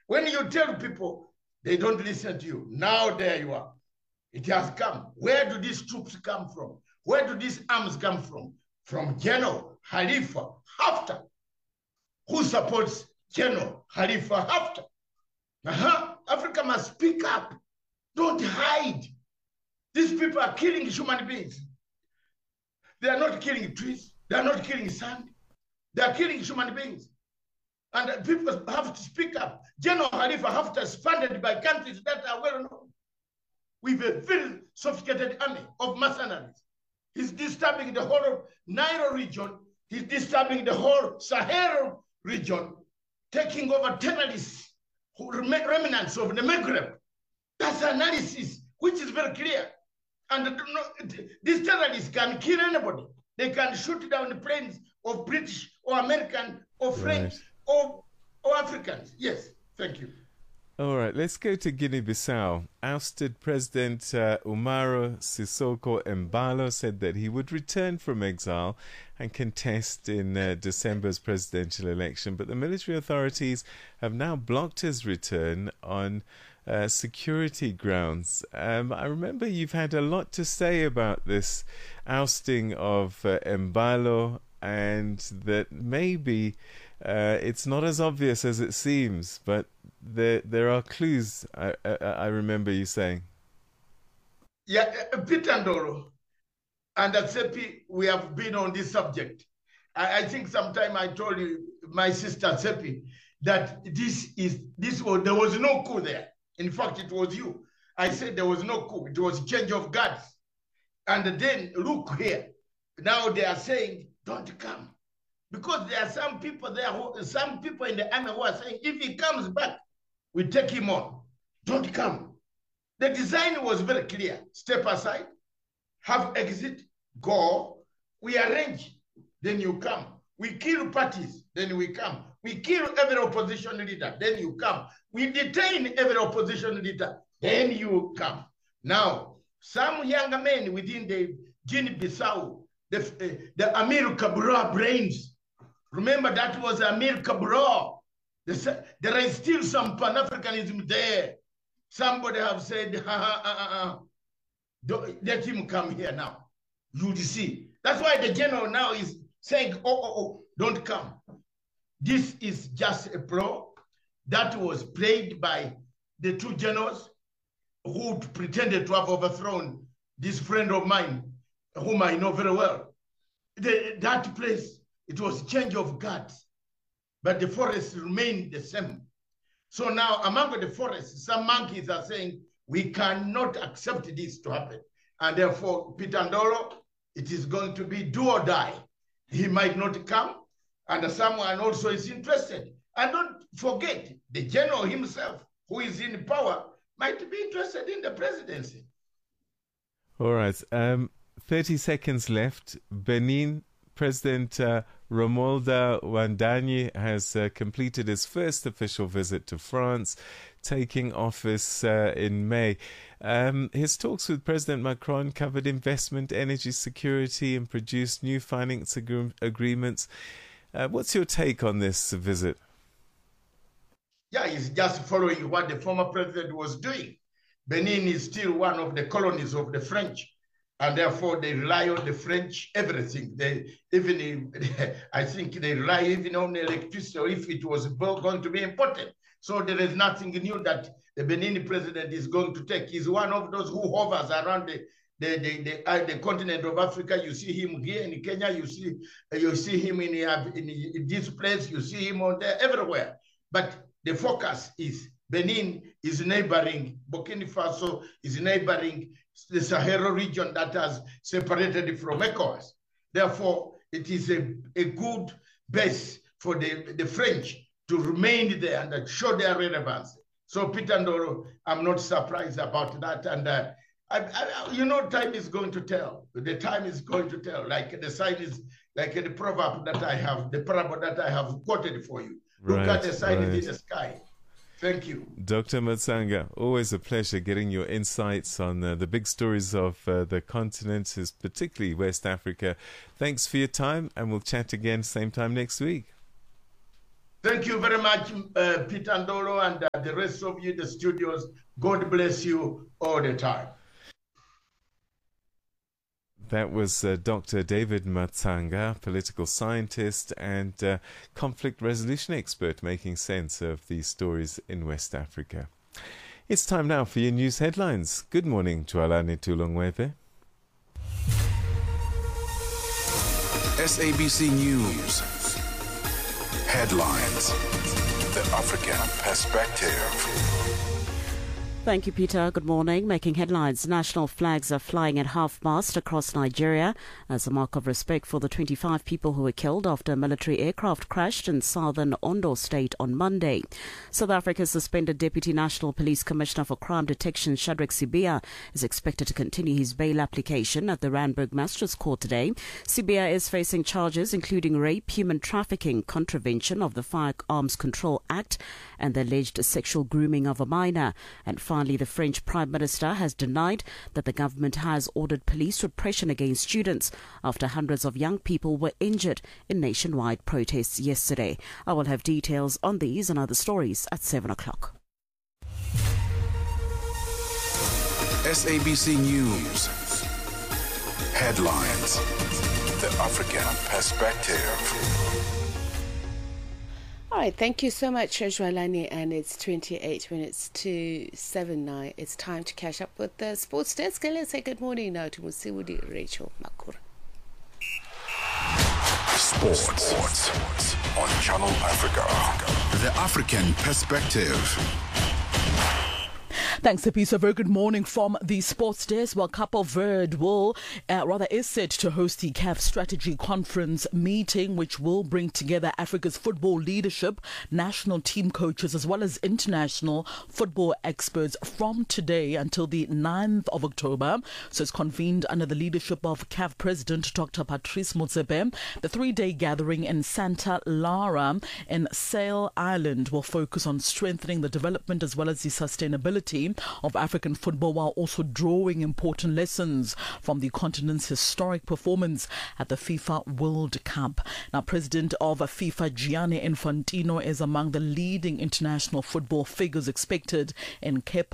When you tell people, they don't listen to you. Now there you are. It has come. Where do these troops come from? Where do these arms come from? From General Khalifa Haftar. Who supports General Khalifa Haftar? Africa must speak up. Don't hide. These people are killing human beings. They are not killing trees. They are not killing sand. They are killing human beings. And people have to speak up. General Khalifa Haftar is funded by countries that are well known, with a very sophisticated army of mercenaries. He's disturbing the whole of Nile region. He's disturbing the whole Sahel region, taking over terrorists, remnants of the Maghreb. That's analysis, which is very clear. And these terrorists can kill anybody. They can shoot down the planes of British or American or French or Africans. Yes, thank you. All right, let's go to Guinea-Bissau. Ousted President Umaro Sissoco Embalo said that he would return from exile and contest in December's presidential election, but the military authorities have now blocked his return on security grounds. I remember you've had a lot to say about this ousting of Embalo, and that maybe it's not as obvious as it seems, but there are clues, I remember you saying. Yeah, Peter Ndoro and Tsepi, we have been on this subject. I think sometime I told you, my sister Tsepi, that there was no coup there. In fact, it was you. I said there was no coup. It was change of guards. And then look here. Now they are saying, don't come. Because there are some people there, some people in the army who are saying, if he comes back, we take him on. Don't come. The design was very clear. Step aside, have exit, go. We arrange, then you come. We kill parties, then we come. We kill every opposition leader, then you come. We detain every opposition leader, then you come. Now, some younger men within the Guinea-Bissau, the Amir Cabral brains, remember that was Amir Cabral. There is still some Pan-Africanism there. Somebody have said, let him come here now. You'll see. That's why the general now is saying, don't come. This is just a pro that was played by the two generals who pretended to have overthrown this friend of mine, whom I know very well. That place, it was change of guards, but the forest remained the same. So now among the forests, some monkeys are saying, we cannot accept this to happen. And therefore, Peter Ndoro, it is going to be do or die. He might not come, and someone also is interested. And don't forget, the general himself, who is in power, might be interested in the presidency. All right. 30 seconds left. Benin President Romualda Wadagni has completed his first official visit to France, taking office in May. His talks with President Macron covered investment, energy security, and produced new finance agreements. What's your take on this visit? Yeah, he's just following what the former president was doing. Benin is still one of the colonies of the French, and therefore they rely on the French everything. I think they rely even on electricity if it was going to be important. So there is nothing new that the Benin president is going to take. He's one of those who hovers around the continent of Africa. You see him here in Kenya. You see him in this place. You see him on there everywhere. But the focus is Benin is neighboring Burkina Faso, is neighboring the Sahel region that has separated from ECOWAS. Therefore, it is a good base for the French to remain there and show their relevance. So, Peter Ndoro, I'm not surprised about that. And time is going to tell. The time is going to tell. Like the sign is, like the proverb that I have, the parable that I have quoted for you. Look at the sign in the sky. Thank you. Dr. Matsanga, always a pleasure getting your insights on the big stories of the continent, particularly West Africa. Thanks for your time, and we'll chat again same time next week. Thank you very much, Peter Ndolo, and the rest of you, the studios. God bless you all the time. That was Dr. David Matsanga, political scientist and conflict resolution expert, making sense of these stories in West Africa. It's time now for your news headlines. Good morning, Tualani Tulongwethe. SABC News. Headlines. The African Perspective. Thank you, Peter. Good morning. Making headlines. National flags are flying at half-mast across Nigeria as a mark of respect for the 25 people who were killed after a military aircraft crashed in southern Ondo State on Monday. South Africa's suspended Deputy National Police Commissioner for Crime Detection, Shadrack Sibiya, is expected to continue his bail application at the Randburg Magistrates Court today. Sibiya is facing charges including rape, human trafficking, contravention of the Firearms Control Act, and the alleged sexual grooming of a minor. And finally, the French Prime Minister has denied that the government has ordered police repression against students after hundreds of young people were injured in nationwide protests yesterday. I will have details on these and other stories at 7 o'clock. SABC News. Headlines. The African Perspective. All right, thank you so much, Joalani, and it's 28 minutes to 7 now. It's time to catch up with the sports desk. Let's say good morning now to Musiwudi Rachel Makura. Sports on Channel Africa. The African Perspective. Thanks, Apisa. Very good morning from the sports desk. Well, Cape Verde is set to host the CAF Strategy Conference meeting, which will bring together Africa's football leadership, national team coaches, as well as international football experts from today until the 9th of October. So it's convened under the leadership of CAF President Dr. Patrice Motsepe. The three-day gathering in Santa Lara in Sail Island will focus on strengthening the development as well as the sustainability of African football, while also drawing important lessons from the continent's historic performance at the FIFA World Cup. Now, President of FIFA Gianni Infantino is among the leading international football figures expected in Cape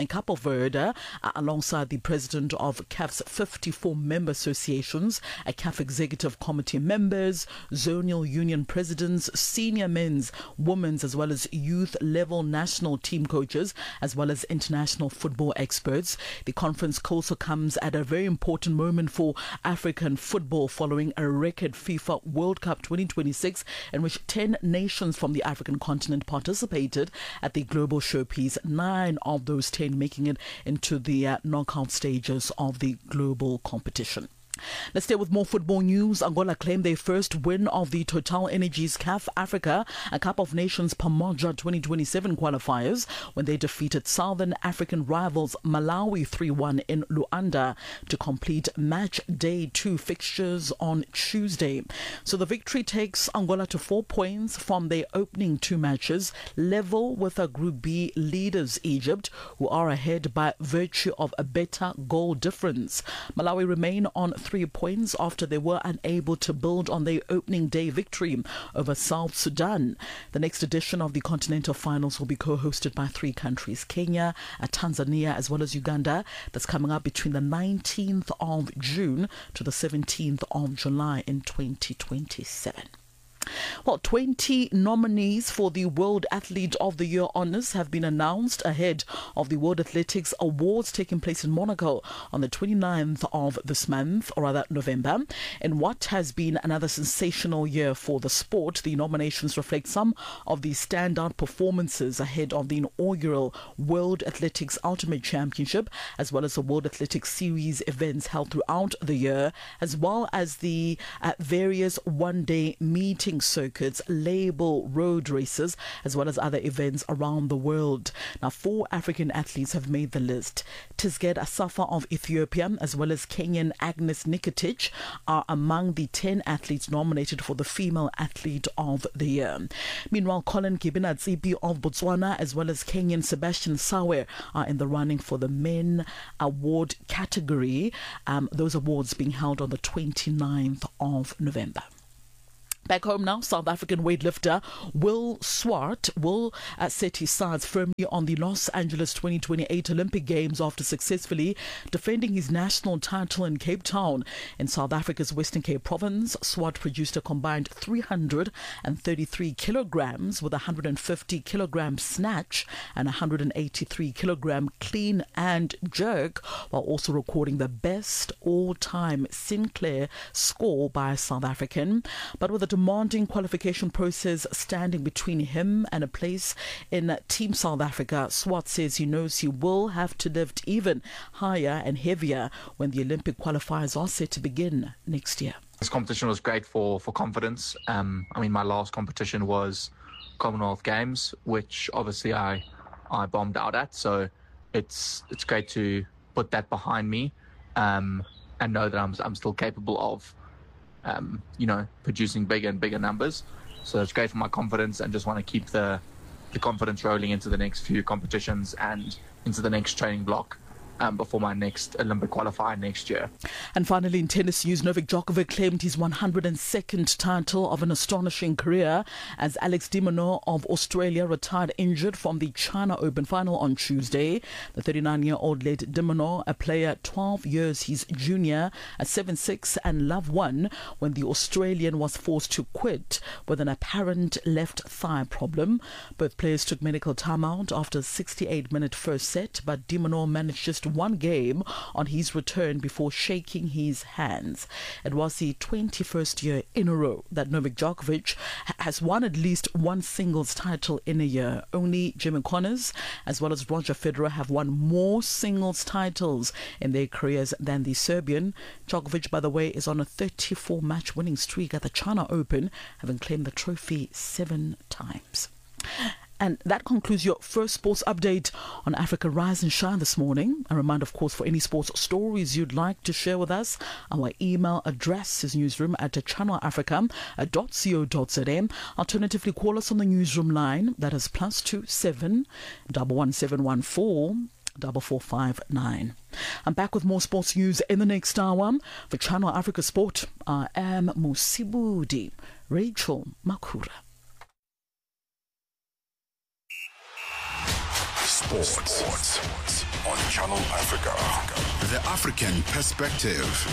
Verde, alongside the president of CAF's 54 member associations, CAF executive committee members, zonal union presidents, senior men's, women's, as well as youth level national team coaches, as well as international football experts. The conference also comes at a very important moment for African football following a record FIFA World Cup 2026 in which 10 nations from the African continent participated at the global showpiece, 9 of those 10 making it into the knockout stages of the global competition. Let's stay with more football news. Angola claimed their first win of the Total Energies CAF Africa, a Cup of Nations Pamoja 2027 qualifiers when they defeated Southern African rivals Malawi 3-1 in Luanda to complete match day 2 fixtures on Tuesday. So the victory takes Angola to 4 points from their opening 2 matches, level with a Group B leaders Egypt, who are ahead by virtue of a better goal difference. Malawi remain on 3 points after they were unable to build on their opening day victory over South Sudan. The next edition of the Continental Finals will be co-hosted by 3 countries, Kenya, Tanzania, as well as Uganda. That's coming up between the 19th of June to the 17th of July in 2027. Well, 20 nominees for the World Athlete of the Year honours have been announced ahead of the World Athletics Awards taking place in Monaco on the 29th of this month, or rather November. In what has been another sensational year for the sport, the nominations reflect some of the standout performances ahead of the inaugural World Athletics Ultimate Championship, as well as the World Athletics Series events held throughout the year, as well as the various one-day meetings circuits, label road races, as well as other events around the world. Now, 4 African athletes have made the list. Tisget Asafa of Ethiopia, as well as Kenyan Agnes Nikitich, are among the 10 athletes nominated for the Female Athlete of the Year. Meanwhile, Colin Kibina-Tsipi of Botswana, as well as Kenyan Sebastian Sawe, are in the running for the Men Award category. Those awards being held on the 29th of November. Back home now, South African weightlifter Will Swart will set his sights firmly on the Los Angeles 2028 Olympic Games after successfully defending his national title in Cape Town. In South Africa's Western Cape province, Swart produced a combined 333 kilograms with a 150 kilogram snatch and 183 kilogram clean and jerk, while also recording the best all-time Sinclair score by a South African. But with a demanding qualification process standing between him and a place in Team South Africa, Swart says he knows he will have to lift even higher and heavier when the Olympic qualifiers are set to begin next year. This competition was great for confidence. My last competition was Commonwealth Games, which obviously I bombed out at. So it's great to put that behind me and know that I'm still capable of producing bigger and bigger numbers. So it's great for my confidence, and just want to keep the confidence rolling into the next few competitions and into the next training block before my next Olympic qualifier next year. And finally, in tennis news, Novak Djokovic claimed his 102nd title of an astonishing career as Alex de Minaur of Australia retired injured from the China Open final on Tuesday. The 39-year-old led de Minaur, a player 12 years his junior, a 7-6 and love won when the Australian was forced to quit with an apparent left thigh problem. Both players took medical timeout after a 68-minute first set, but de Minaur managed just one game on his return before shaking his hands. It was the 21st year in a row that Novak Djokovic has won at least one singles title in a year. Only Jimmy Connors as well as Roger Federer have won more singles titles in their careers than the Serbian. Djokovic, by the way, is on a 34-match winning streak at the China Open, having claimed the trophy 7 times. And that concludes your first sports update on Africa Rise and Shine this morning. A reminder, of course, for any sports stories you'd like to share with us, our email address is newsroom@channelafrica.co.za. Alternatively, call us on the newsroom line, that is +27 11714 4459. I'm back with more sports news in the next hour. For Channel Africa Sport, I am Musibudi Rachel Makura. Sports on Channel Africa. The African Perspective.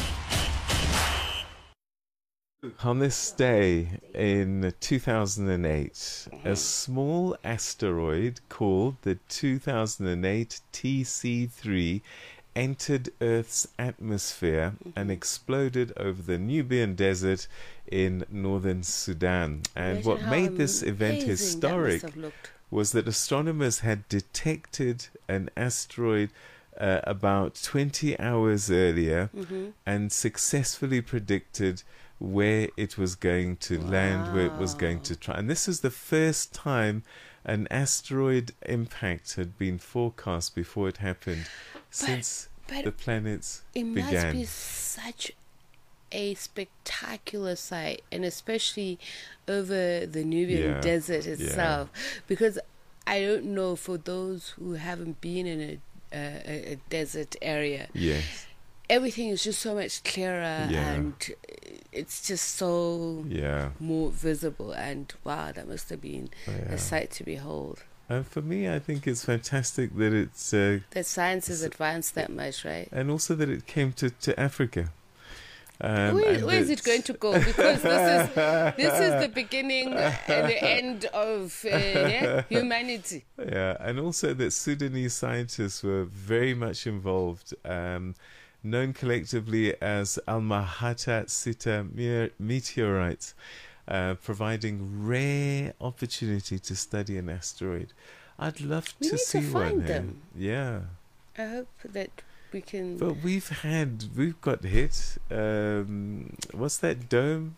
On this day in 2008, a small asteroid called the 2008 TC3 entered Earth's atmosphere and exploded over the Nubian Desert in northern Sudan. And what made this event historic was that astronomers had detected an asteroid about 20 hours earlier and successfully predicted where it was going to land, where it was going to try. And this is the first time an asteroid impact had been forecast before it happened since the planets began. It must be such a spectacular sight, and especially over the Nubian desert itself, because I don't know, for those who haven't been in a desert area, everything is just so much clearer and it's just so more visible, and wow, that must have been a sight to behold. And for me, I think it's fantastic that it's that science has advanced that much, right? And also that it came to Africa. Where is it going to go? Because this is the beginning and the end of humanity. Yeah, and also that Sudanese scientists were very much involved, known collectively as Al-Mahata Sita meteorites, providing rare opportunity to study an asteroid. I'd love to see one. Them. Yeah. I hope that we can. But we've got hit. What's that dome?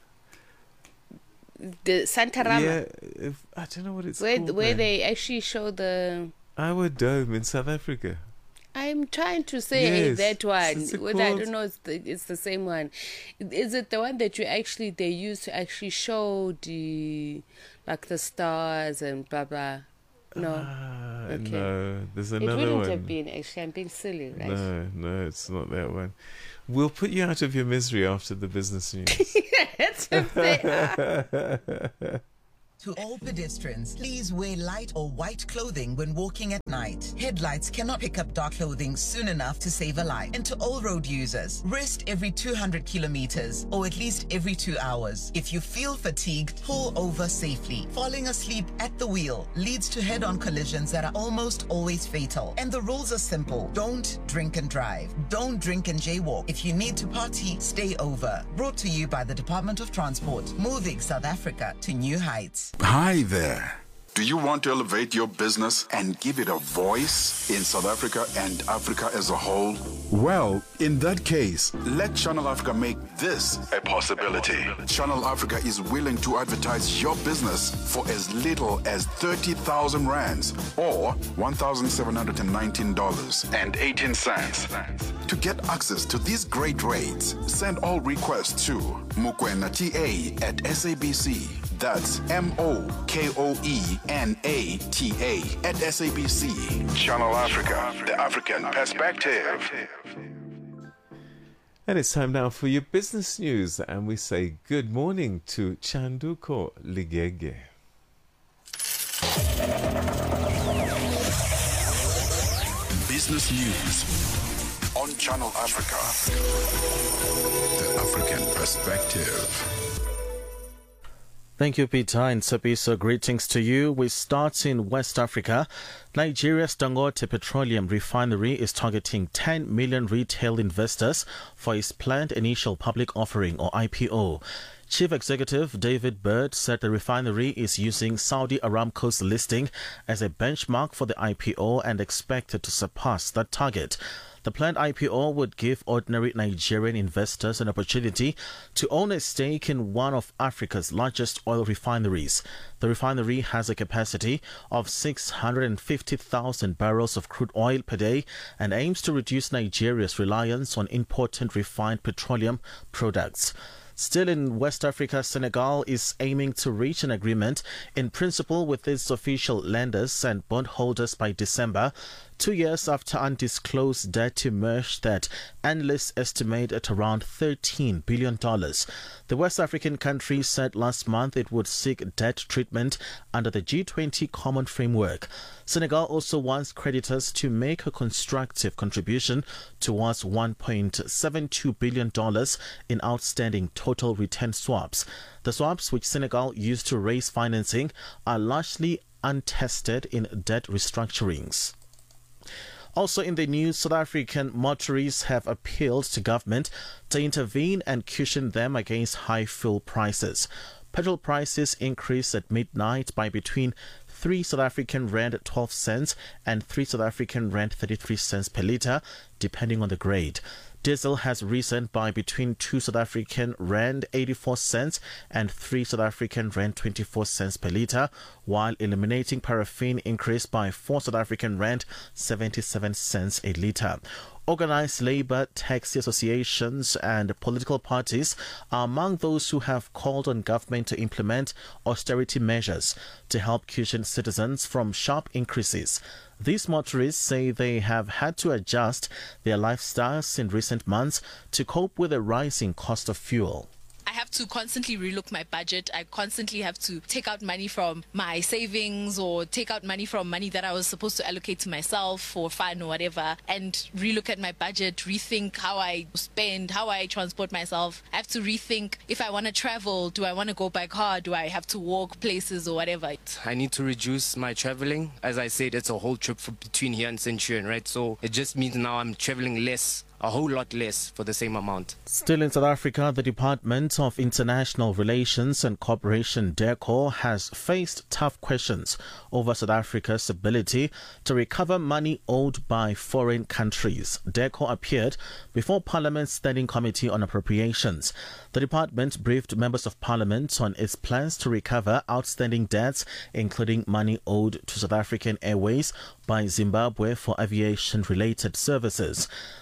The Santarama. Yeah, I don't know what it's called. Where they actually show our dome in South Africa. I'm trying to say that one. I don't know. It's the same one. Is it the one that they use to actually show the stars and blah blah? No. Okay. No, there's It another one. wouldn't have been, actually. I'm being silly, right? No, it's not that one. We'll put you out of your misery after the business news. Yes, if they are. To all pedestrians, please wear light or white clothing when walking at night. Headlights cannot pick up dark clothing soon enough to save a life. And to all road users, rest every 200 kilometers or at least every 2 hours. If you feel fatigued, pull over safely. Falling asleep at the wheel leads to head-on collisions that are almost always fatal. And the rules are simple. Don't drink and drive. Don't drink and jaywalk. If you need to party, stay over. Brought to you by the Department of Transport, moving South Africa to new heights. Hi there. Do you want to elevate your business and give it a voice in South Africa and Africa as a whole? Well, in that case, let Channel Africa make this a possibility. Channel Africa is willing to advertise your business for as little as 30,000 rands or $1,719.18. To get access to these great rates, send all requests to mukwenata@SABC. That's MOKOENATA@SABC. Channel Africa, the African perspective. And it's time now for your business news, and we say good morning to Chanduko Ligege. Business news on Channel Africa, the African perspective. Thank you, Peter, and Sabiso. Greetings to you. We start in West Africa. Nigeria's Dangote Petroleum Refinery is targeting 10 million retail investors for its planned initial public offering, or IPO. Chief Executive David Bird said the refinery is using Saudi Aramco's listing as a benchmark for the IPO and expected to surpass that target. The planned IPO would give ordinary Nigerian investors an opportunity to own a stake in one of Africa's largest oil refineries. The refinery has a capacity of 650,000 barrels of crude oil per day and aims to reduce Nigeria's reliance on imported refined petroleum products. Still in West Africa, Senegal is aiming to reach an agreement in principle with its official lenders and bondholders by December, 2 years after undisclosed debt emerged that analysts estimate at around $13 billion. The West African country said last month it would seek debt treatment under the G20 Common Framework. Senegal also wants creditors to make a constructive contribution towards $1.72 billion in outstanding total return swaps. The swaps, which Senegal used to raise financing, are largely untested in debt restructurings. Also in the news, South African motorists have appealed to government to intervene and cushion them against high fuel prices. Petrol prices increased at midnight by between 3 South African rand 12 cents and 3 South African rand 33 cents per litre, depending on the grade. Diesel has risen by between 2 South African rand 84 cents and 3 South African rand 24 cents per litre, while eliminating paraffin increased by 4 South African rand 77 cents a litre. Organized labor, taxi associations and political parties are among those who have called on government to implement austerity measures to help cushion citizens from sharp increases. These motorists say they have had to adjust their lifestyles in recent months to cope with the rising cost of fuel. I have to constantly relook my budget. I constantly have to take out money from my savings or take out money from money that I was supposed to allocate to myself for fun or whatever, and relook at my budget, rethink how I spend, how I transport myself. I have to rethink if I want to travel, do I want to go by car, do I have to walk places or whatever. I need to reduce my traveling. As I said, it's a whole trip between here and Centurion, right? So it just means now I'm traveling less, a whole lot less for the same amount. Still in South Africa, the Department of International Relations and Cooperation, DIRCO, has faced tough questions over South Africa's ability to recover money owed by foreign countries. DIRCO appeared before Parliament's Standing Committee on Appropriations. The department briefed members of Parliament on its plans to recover outstanding debts, including money owed to South African Airways by Zimbabwe for aviation-related services. The committee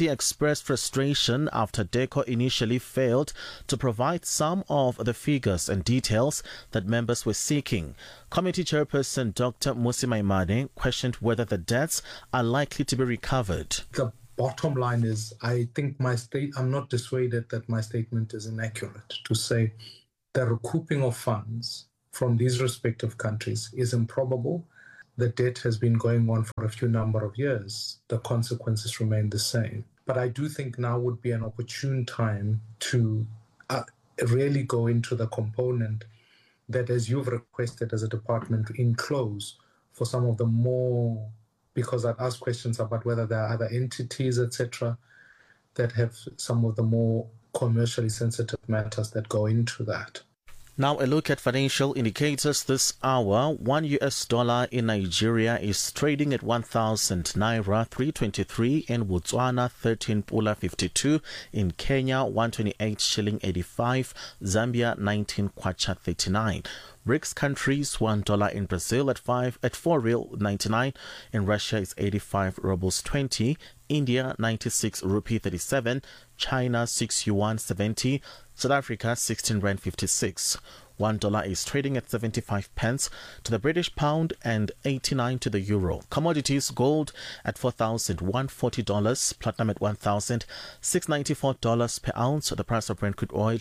committee expressed frustration after DECO initially failed to provide some of the figures and details that members were seeking. Committee chairperson Dr. Mmusi Maimane questioned whether the debts are likely to be recovered. The bottom line is, I think I'm not dissuaded that my statement is inaccurate to say the recouping of funds from these respective countries is improbable. The debt has been going on for a few number of years. The consequences remain the same. But I do think now would be an opportune time to really go into the component that, as you've requested as a department, to enclose for some of the more, because I've asked questions about whether there are other entities, etc., that have some of the more commercially sensitive matters that go into that. Now a look at financial indicators this hour. $1 in Nigeria is trading at 1,000 Naira 323, in Botswana 13 Pula 52, in Kenya 128 shilling 85, Zambia 19 Kwacha 39. BRICS countries, $1 in Brazil at 4 real 99, in Russia is 85 rubles 20, India 96 rupee 37, China 6 yuan 70, South Africa 16 rand 56. $1 is trading at 75 pence to the British pound and 89 to the euro. Commodities: gold at $4,140, platinum at $1,694 per ounce. The price of Brent crude oil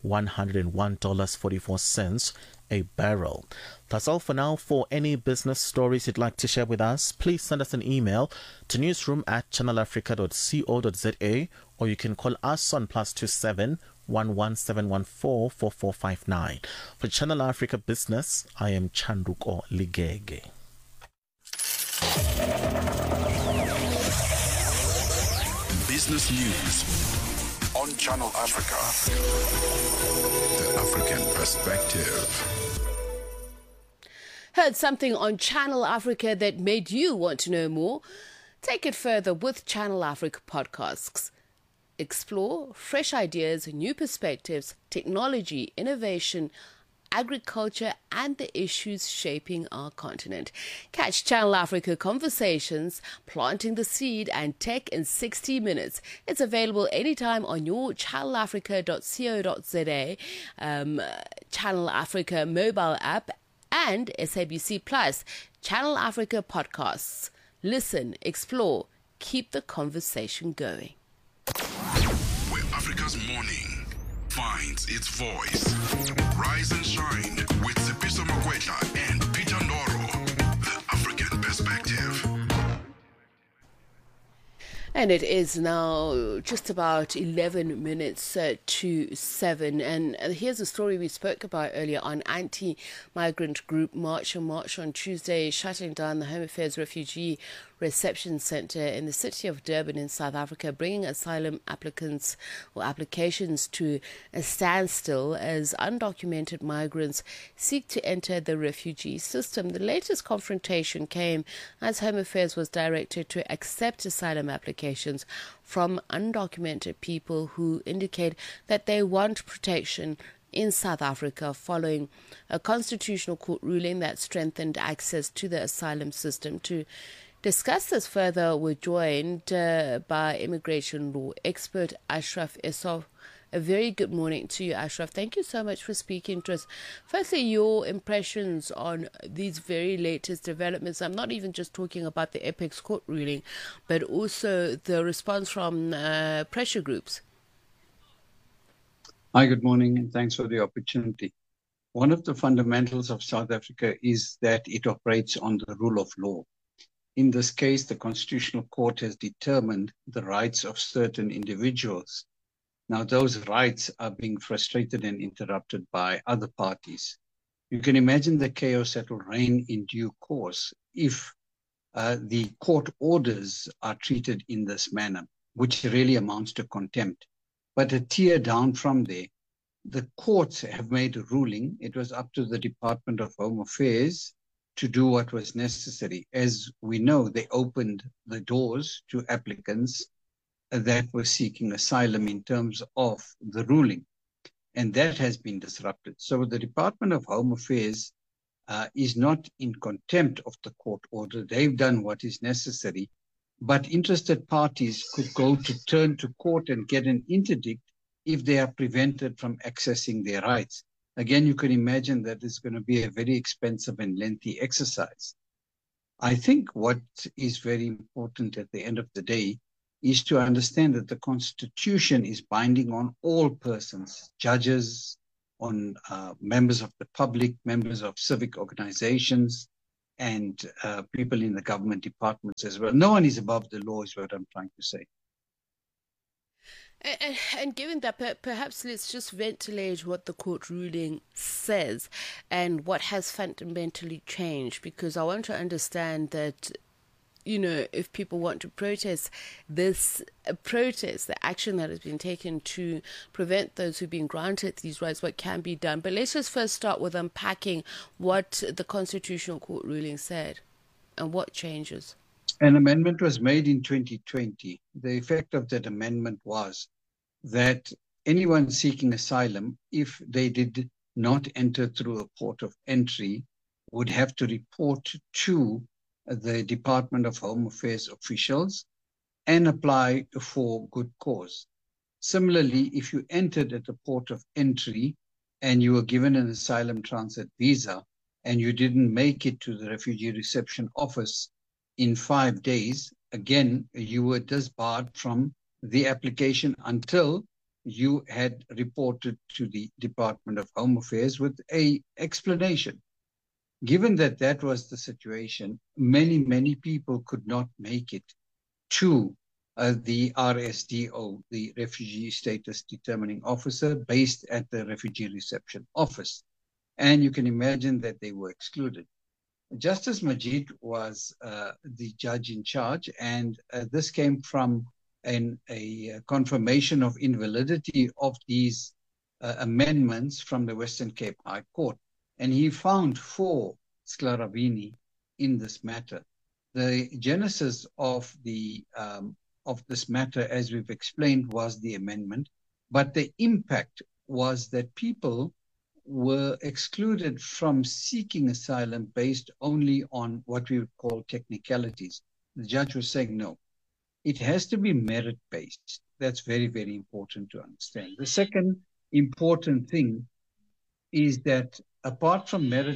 $101.44 a barrel. That's all for now. For any business stories you'd like to share with us, please send us an email to newsroom@channelafrica.co.za, or you can call us on +27 11714 4459. For Channel Africa Business, I am Chanduko Ligege. Business News on Channel Africa. The African Perspective. Heard something on Channel Africa that made you want to know more? Take it further with Channel Africa podcasts. Explore fresh ideas, new perspectives, technology, innovation, agriculture, and the issues shaping our continent. Catch Channel Africa Conversations, Planting the Seed, and Tech in 60 Minutes. It's available anytime on your channelafrica.co.za, Channel Africa mobile app, and SABC Plus. Channel Africa podcasts. Listen, explore, keep the conversation going. Where Africa's morning finds its voice. Rise and shine with Sipiso Makwetla and Peter Ndoro. The African Perspective. And it is now just about 11 minutes to 7. And here's a story we spoke about earlier on. Anti-migrant group March on Tuesday, shutting down the Home Affairs Refugee Reception Centre in the city of Durban in South Africa, bringing asylum applicants or applications to a standstill as undocumented migrants seek to enter the refugee system. The latest confrontation came as Home Affairs was directed to accept asylum applications from undocumented people who indicate that they want protection in South Africa following a constitutional court ruling that strengthened access to the asylum system. To discuss this further, we're joined by immigration law expert Ashraf Essof. A very good morning to you, Ashraf. Thank you so much for speaking to us. Firstly, your impressions on these very latest developments. I'm not even just talking about the Apex Court ruling, but also the response from pressure groups. Hi, good morning, and thanks for the opportunity. One of the fundamentals of South Africa is that it operates on the rule of law. In this case, the Constitutional Court has determined the rights of certain individuals. Now, those rights are being frustrated and interrupted by other parties. You can imagine the chaos that will reign in due course if the court orders are treated in this manner, which really amounts to contempt. But a tier down from there, the courts have made a ruling. It was up to the Department of Home Affairs to do what was necessary. As we know, they opened the doors to applicants that were seeking asylum in terms of the ruling, and that has been disrupted. So the Department of Home Affairs is not in contempt of the court order. They've done what is necessary, but interested parties could go to turn to court and get an interdict if they are prevented from accessing their rights. Again, you can imagine that it's going to be a very expensive and lengthy exercise. I think what is very important at the end of the day is to understand that the Constitution is binding on all persons, judges, on members of the public, members of civic organizations, and people in the government departments as well. No one is above the law is what I'm trying to say. And given that, perhaps let's just ventilate what the court ruling says and what has fundamentally changed, because I want to understand that, you know, if people want to protest the action that has been taken to prevent those who've been granted these rights, what can be done. But let's just first start with unpacking what the Constitutional Court ruling said and what changes. An amendment was made in 2020. The effect of that amendment was that anyone seeking asylum, if they did not enter through a port of entry, would have to report to the Department of Home Affairs officials and apply for good cause. Similarly, if you entered at the port of entry and you were given an asylum transit visa and you didn't make it to the refugee reception office in 5 days, again, you were disbarred from the application until you had reported to the Department of Home Affairs with an explanation. Given that that was the situation, many people could not make it to the RSDO, the Refugee Status Determining Officer, based at the Refugee Reception Office. And you can imagine that they were excluded. Justice Majid was the judge in charge, and this came from a confirmation of invalidity of these amendments from the Western Cape High Court. And he found for Sclaravini in this matter. The genesis of this matter, as we've explained, was the amendment, but the impact was that people were excluded from seeking asylum based only on what we would call technicalities. The judge was saying, no, it has to be merit-based. That's very, very important to understand. The second important thing is that apart from merit...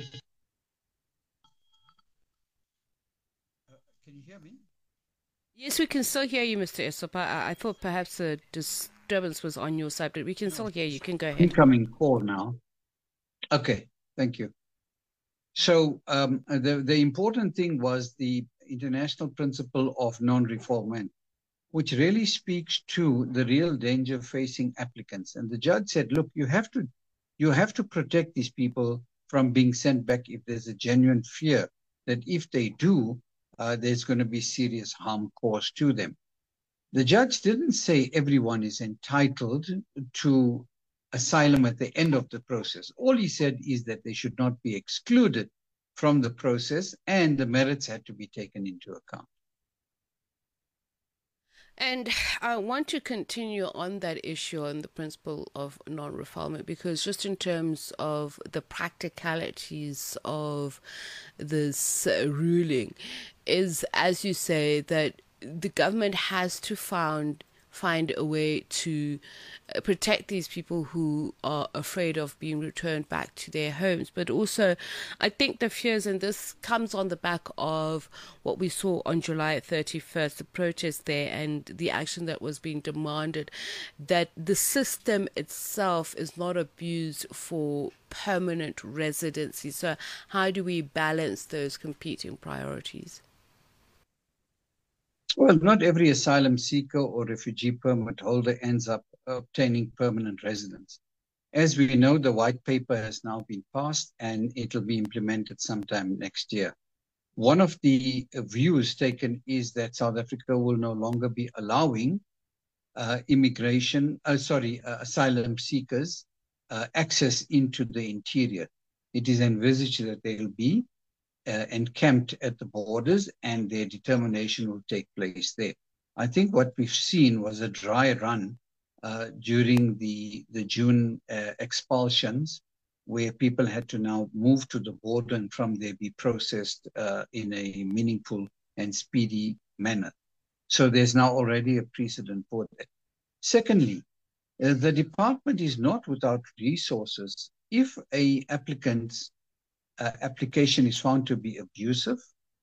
Can you hear me? Yes, we can still hear you, Mr. Esop. I thought perhaps the disturbance was on your side, but we can still hear you. You can go ahead. Incoming call now. Okay, thank you. So the important thing was the international principle of non-refoulement, which really speaks to the real danger facing applicants. And the judge said, look, you have to protect these people from being sent back if there's a genuine fear that if they do, there's going to be serious harm caused to them. The judge didn't say everyone is entitled to asylum at the end of the process. All he said is that they should not be excluded from the process and the merits had to be taken into account. And I want to continue on that issue on the principle of non-refoulement, because just in terms of the practicalities of this ruling is, as you say, that the government has to find a way to protect these people who are afraid of being returned back to their homes. But also, I think the fears, and this comes on the back of what we saw on July 31st, the protest there and the action that was being demanded, that the system itself is not abused for permanent residency. So how do we balance those competing priorities? Well, not every asylum seeker or refugee permit holder ends up obtaining permanent residence. As we know, the white paper has now been passed and it will be implemented sometime next year. One of the views taken is that South Africa will no longer be allowing asylum seekers access into the interior. It is envisaged that they will be encamped at the borders and their determination will take place there. I think what we've seen was a dry run during the June expulsions, where people had to now move to the border and from there be processed in a meaningful and speedy manner. So there's now already a precedent for that. Secondly, the department is not without resources. If a applicant's application is found to be abusive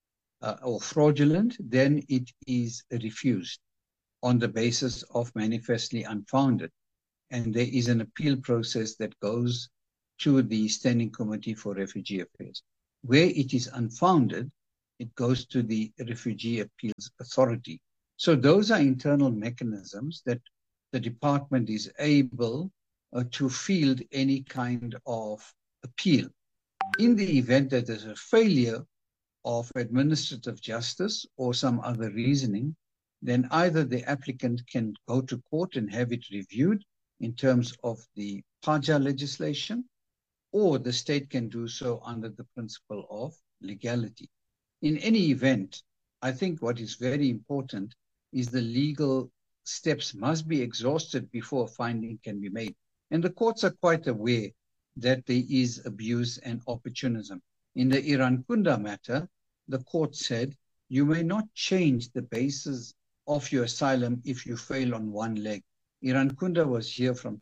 or fraudulent, then it is refused on the basis of manifestly unfounded. And there is an appeal process that goes to the Standing Committee for Refugee Affairs. Where it is unfounded, it goes to the Refugee Appeals Authority. So those are internal mechanisms that the department is able to field any kind of appeal. In the event that there's a failure of administrative justice or some other reasoning, then either the applicant can go to court and have it reviewed in terms of the PAJA legislation, or the state can do so under the principle of legality. In any event, I think what is very important is the legal steps must be exhausted before a finding can be made. And the courts are quite aware that there is abuse and opportunism. In the Irankunda matter, the court said, you may not change the basis of your asylum if you fail on one leg. Irankunda was here from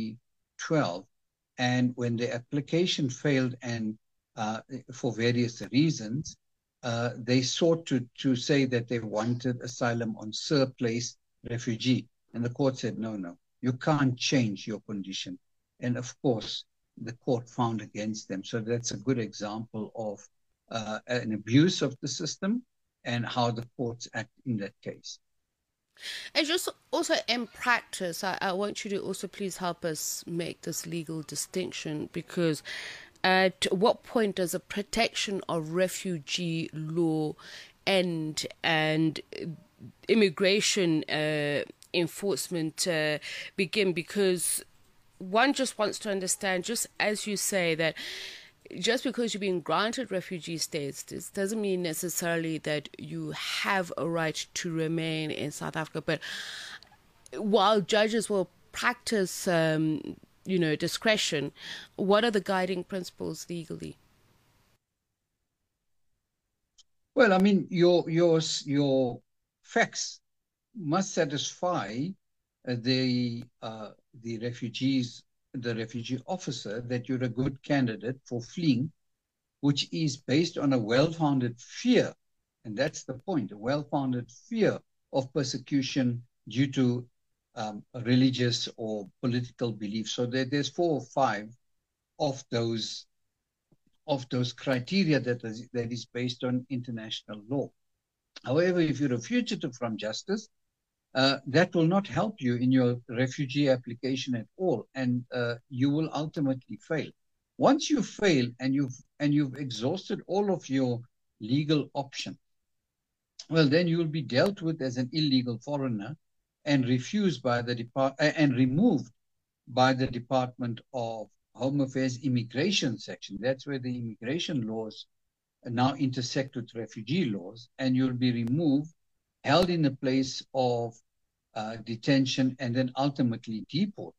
2012, and when the application failed and for various reasons, they sought to say that they wanted asylum on surplus refugee. And the court said, no, you can't change your condition. And of course, the court found against them. So that's a good example of an abuse of the system and how the courts act in that case. And just also in practice, I want you to also please help us make this legal distinction, because at what point does the protection of refugee law end and immigration enforcement begin? Because one just wants to understand, just as you say, that just because you're being granted refugee status, this doesn't mean necessarily that you have a right to remain in South Africa. But while judges will practice, discretion, what are the guiding principles legally? Well, I mean, your facts must satisfy the refugees, the refugee officer, that you're a good candidate for fleeing, which is based on a well-founded fear, and that's the point, a well-founded fear of persecution due to religious or political beliefs. So there's 4 or 5 of those criteria that is based on international law. However, if you're a fugitive from justice, that will not help you in your refugee application at all, and you will ultimately fail. Once you fail and you've exhausted all of your legal options, well, then you will be dealt with as an illegal foreigner and refused by the and removed by the Department of Home Affairs Immigration Section. That's where the immigration laws now intersect with refugee laws, and you'll be removed, held in a place of detention, and then ultimately deported.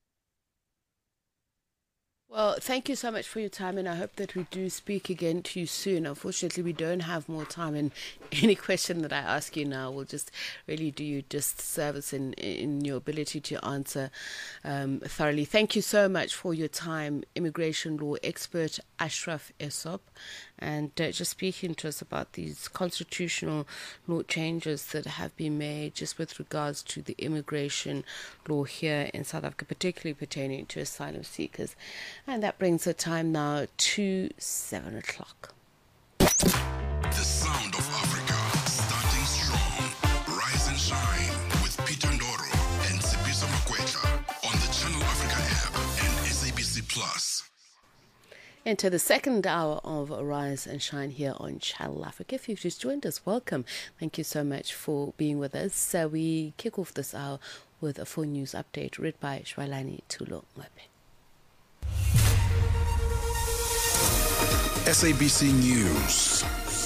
Well, thank you so much for your time, and I hope that we do speak again to you soon. Unfortunately, we don't have more time, and any question that I ask you now will just really do you disservice in your ability to answer thoroughly. Thank you so much for your time, immigration law expert Ashraf Esop, and just speaking to us about these constitutional law changes that have been made just with regards to the immigration law here in South Africa, particularly pertaining to asylum seekers. And that brings the time now to 7 o'clock. The sound of Africa, starting strong. Rise and shine with Peter Ndoro and Sipiso Makwetla on the Channel Africa app and SABC Plus. Into the second hour of Rise and Shine here on Channel Africa. If you've just joined us, welcome. Thank you so much for being with us. So we kick off this hour with a full news update read by Shwalani Tulo Mwepe. SABC News.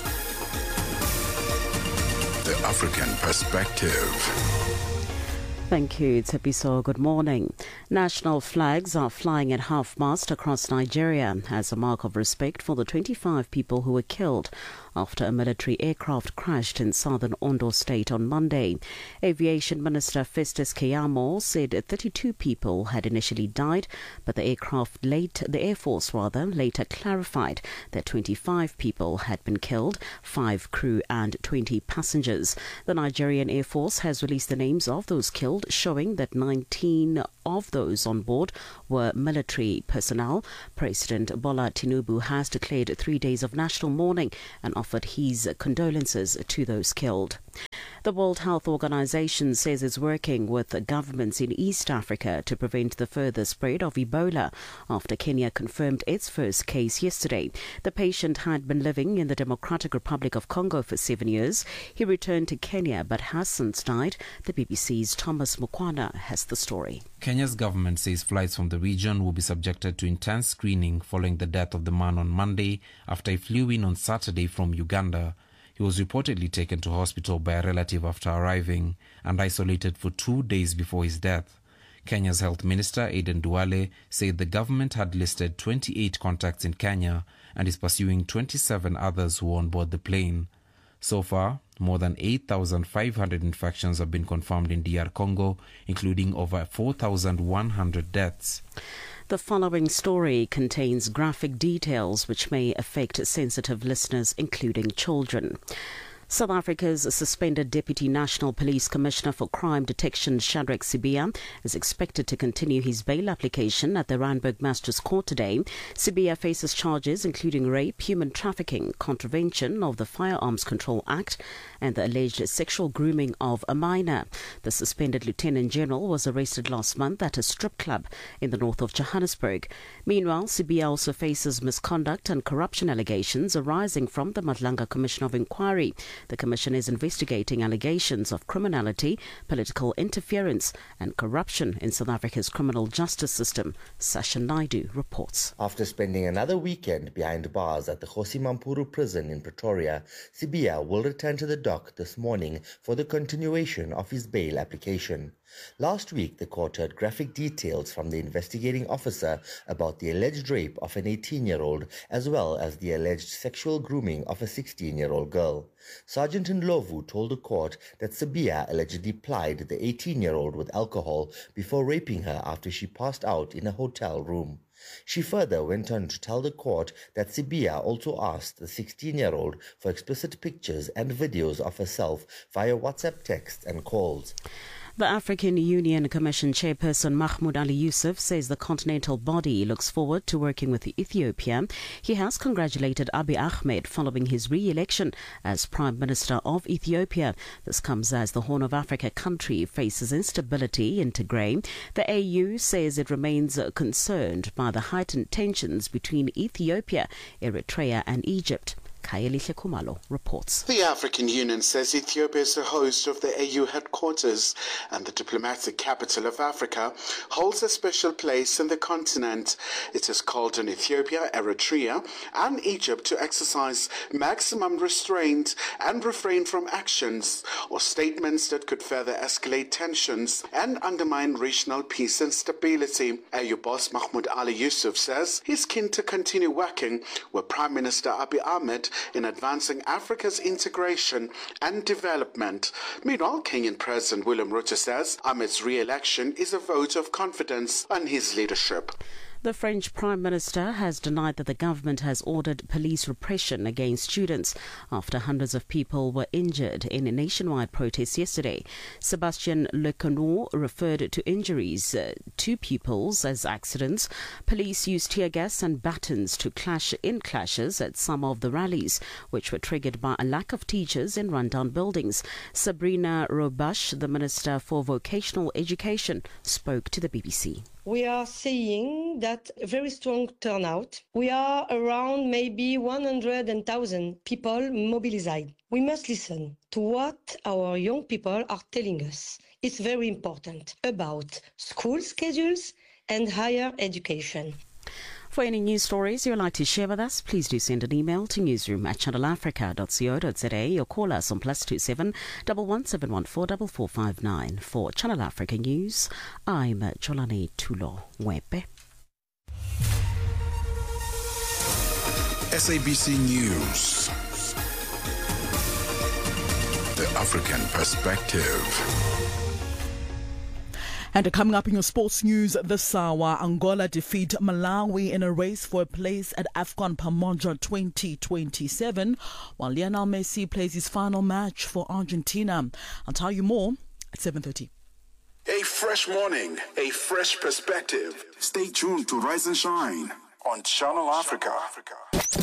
The African Perspective. Thank you, Tsepiso. Good morning. National flags are flying at half-mast across Nigeria as a mark of respect for the 25 people who were killed after a military aircraft crashed in southern Ondo State on Monday. Aviation Minister Festus Keyamo said 32 people had initially died, but the Air Force later clarified that 25 people had been killed, 5 crew and 20 passengers. The Nigerian Air Force has released the names of those killed, showing that 19 of those on board were military personnel. President Bola Tinubu has declared 3 days of national mourning and offered his condolences to those killed. The World Health Organization says it's working with governments in East Africa to prevent the further spread of Ebola after Kenya confirmed its first case yesterday. The patient had been living in the Democratic Republic of Congo for 7 years. He returned to Kenya but has since died. The BBC's Thomas Mukwana has the story. Kenya's government says flights from the region will be subjected to intense screening following the death of the man on Monday after he flew in on Saturday from Uganda. He was reportedly taken to hospital by a relative after arriving and isolated for 2 days before his death. Kenya's Health Minister Aden Duale said the government had listed 28 contacts in Kenya and is pursuing 27 others who were on board the plane. So far, more than 8,500 infections have been confirmed in DR Congo, including over 4,100 deaths. The following story contains graphic details which may affect sensitive listeners, including children. South Africa's suspended Deputy National Police Commissioner for Crime Detection, Shadrack Sibiya, is expected to continue his bail application at the Randburg Magistrates Court today. Sibiya faces charges including rape, human trafficking, contravention of the Firearms Control Act, and the alleged sexual grooming of a minor. The suspended Lieutenant General was arrested last month at a strip club in the north of Johannesburg. Meanwhile, Sibiya also faces misconduct and corruption allegations arising from the Madlanga Commission of Inquiry. The Commission is investigating allegations of criminality, political interference and corruption in South Africa's criminal justice system. Sasha Naidu reports. After spending another weekend behind bars at the Kgosi Mampuru prison in Pretoria, Sibiya will return to the dock this morning for the continuation of his bail application. Last week, the court heard graphic details from the investigating officer about the alleged rape of an 18-year-old as well as the alleged sexual grooming of a 16-year-old girl. Sergeant Ndlovu told the court that Sibiya allegedly plied the 18-year-old with alcohol before raping her after she passed out in a hotel room. She further went on to tell the court that Sibiya also asked the 16-year-old for explicit pictures and videos of herself via WhatsApp texts and calls. The African Union Commission chairperson Mahmoud Ali Yusuf says the continental body looks forward to working with Ethiopia. He has congratulated Abiy Ahmed following his re-election as Prime Minister of Ethiopia. This comes as the Horn of Africa country faces instability in Tigray. The AU says it remains concerned by the heightened tensions between Ethiopia, Eritrea and Egypt. Kayelihle Kumalo reports. The African Union says Ethiopia is the host of the AU headquarters and the diplomatic capital of Africa holds a special place in the continent. It has called on Ethiopia, Eritrea and Egypt to exercise maximum restraint and refrain from actions or statements that could further escalate tensions and undermine regional peace and stability. AU boss Mahmoud Ali Yusuf says he's keen to continue working with Prime Minister Abiy Ahmed in advancing Africa's integration and development. Meanwhile, Kenyan President William Ruto says Ahmed's re-election is a vote of confidence on his leadership. The French Prime Minister has denied that the government has ordered police repression against students after hundreds of people were injured in a nationwide protest yesterday. Sébastien Lecornu referred to injuries to pupils as accidents. Police used tear gas and batons to clash in clashes at some of the rallies, which were triggered by a lack of teachers in rundown buildings. Sabrina Robash, the Minister for Vocational Education, spoke to the BBC. We are seeing that a very strong turnout. We are around maybe 100,000 people mobilized. We must listen to what our young people are telling us. It's very important about school schedules and higher education. For any news stories you would like to share with us, please do send an email to newsroom@channelafrica.co.za or call us on +27 11714 4459. For Channel Africa News, I'm Jolani Tulo Wepe. SABC News, African perspective. And coming up in your sports news this hour, Angola defeat Malawi in a race for a place at AFCON Pamoja 2027, while Lionel Messi plays his final match for Argentina. I'll tell you more at 7:30. A fresh morning, a fresh perspective. Stay tuned to Rise and Shine on Channel Africa.